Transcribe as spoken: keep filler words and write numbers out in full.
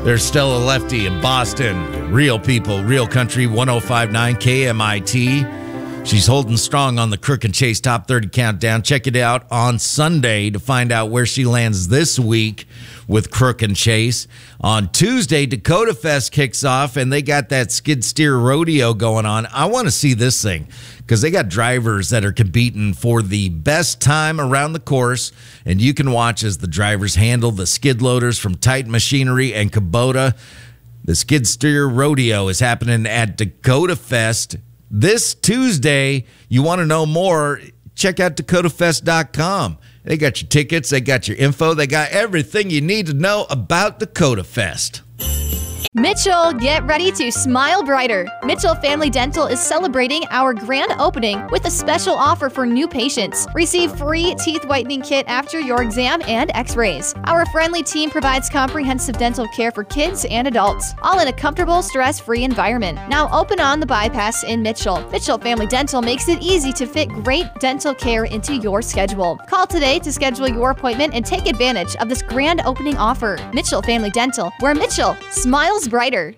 There's Stella Lefty in Boston. Real people, real country, one oh five point nine K M I T. She's holding strong on the Crook and Chase Top thirty Countdown. Check it out on Sunday to find out where she lands this week with Crook and Chase. On Tuesday, Dakota Fest kicks off, and they got that skid steer rodeo going on. I want to see this thing because they got drivers that are competing for the best time around the course, and you can watch as the drivers handle the skid loaders from Titan Machinery and Kubota. The skid steer rodeo is happening at Dakota Fest this Tuesday. You want to know more, check out dakota fest dot com. They got your tickets, they got your info, they got everything you need to know about Dakota Fest. Mitchell, get ready to smile brighter. Mitchell Family Dental is celebrating our grand opening with a special offer for new patients. Receive free teeth whitening kit after your exam and x-rays. Our friendly team provides comprehensive dental care for kids and adults, all in a comfortable, stress-free environment. Now open on the bypass in Mitchell. Mitchell Family Dental makes it easy to fit great dental care into your schedule. Call today to schedule your appointment and take advantage of this grand opening offer. Mitchell Family Dental, where Mitchell smiles brighter.